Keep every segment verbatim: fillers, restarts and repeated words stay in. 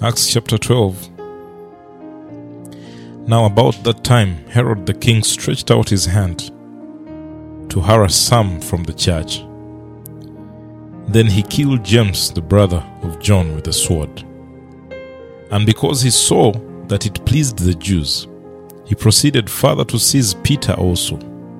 Acts chapter twelve. Now about that time Herod the king stretched out his hand to harass some from the church. Then he killed James, the brother of John, with a sword. And because he saw that it pleased the Jews, he proceeded further to seize Peter also.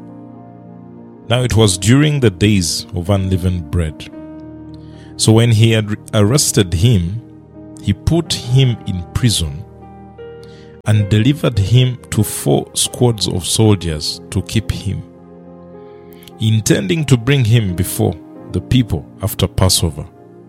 Now it was during the days of unleavened bread. So when he had arrested him, he put him in prison and delivered him to four squads of soldiers to keep him, intending to bring him before the people after Passover.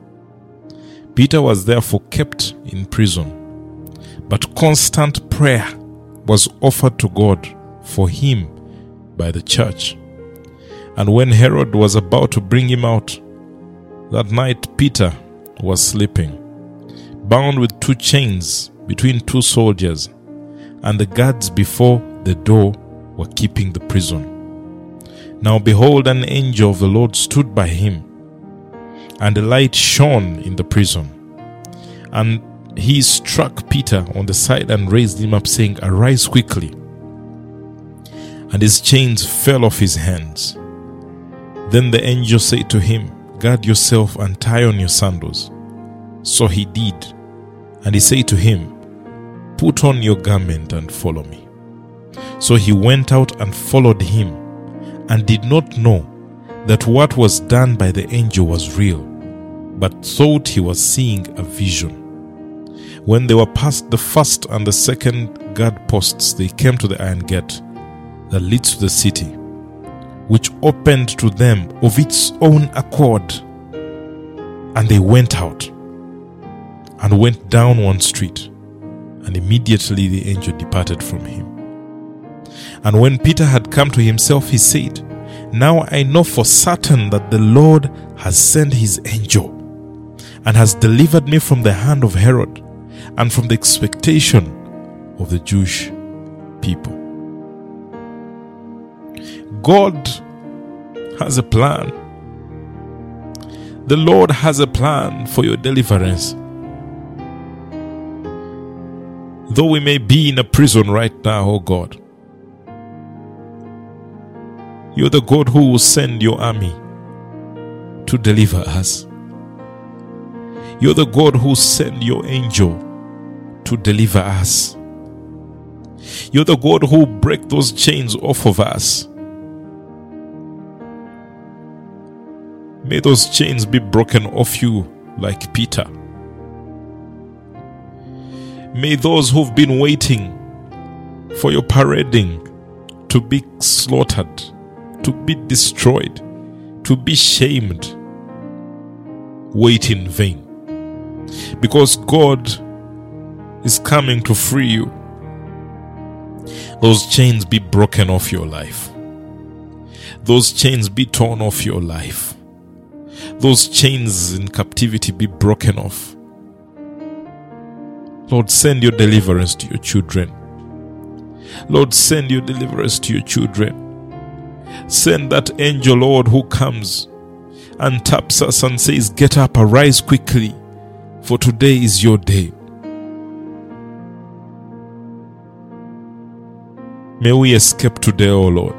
Peter was therefore kept in prison, but constant prayer was offered to God for him by the church. And when Herod was about to bring him out, that night Peter was sleeping, bound with two chains between two soldiers, and the guards before the door were keeping the prison. Now behold, an angel of the Lord stood by him, and a light shone in the prison. And he struck Peter on the side and raised him up, saying, "Arise quickly." And his chains fell off his hands. Then the angel said to him, "Guard yourself and tie on your sandals." So he did. And he said to him, "Put on your garment and follow me." So he went out and followed him, and did not know that what was done by the angel was real, but thought he was seeing a vision. When they were past the first and the second guard posts, they came to the iron gate that leads to the city, which opened to them of its own accord. And they went out and went down one street, and immediately the angel departed from him. And when Peter had come to himself, he said, "Now I know for certain that the Lord has sent his angel, and has delivered me from the hand of Herod, and from the expectation of the Jewish people." God has a plan. The Lord has a plan for your deliverance. Though we may be in a prison right now, oh God, you're the God who will send your army to deliver us. You're the God who will send your angel to deliver us. You're the God who will break those chains off of us. May those chains be broken off you like Peter. May those who've been waiting for your parading to be slaughtered, to be destroyed, to be shamed, wait in vain. Because God is coming to free you. Those chains be broken off your life. Those chains be torn off your life. Those chains in captivity be broken off. Lord, send your deliverance to your children. Lord, send your deliverance to your children. Send that angel, Lord, who comes and taps us and says, "Get up, arise quickly, for today is your day." May we escape today, O Lord.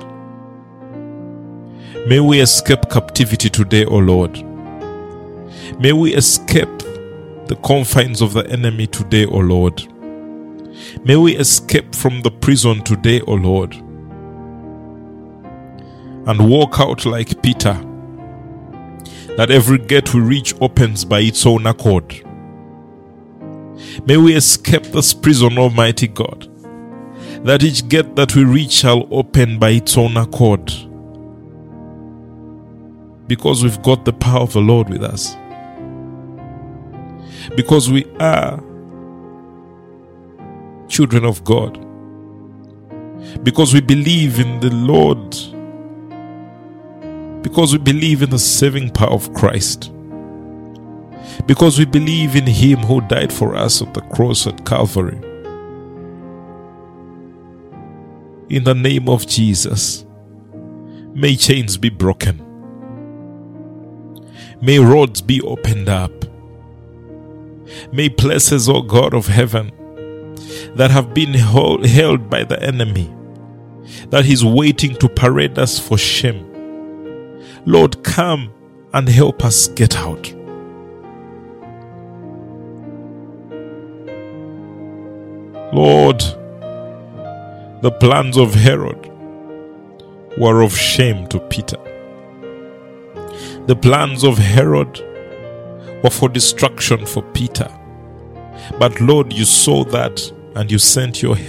May we escape captivity today, O Lord. May we escape the confines of the enemy today, O Lord. May we escape from the prison today, O Lord, and walk out like Peter, that every gate we reach opens by its own accord. May we escape this prison, Almighty God, that each gate that we reach shall open by its own accord, because we've got the power of the Lord with us, because we are children of God, because we believe in the Lord, because we believe in the saving power of Christ, because we believe in Him who died for us at the cross at Calvary. In the name of Jesus, may chains be broken. May roads be opened up. May places, O God of heaven, that have been hold, held by the enemy, that he's waiting to parade us for shame, Lord, come and help us get out. Lord, the plans of Herod were of shame to Peter. The plans of Herod were for destruction for Peter. But Lord, you saw that and you sent your help.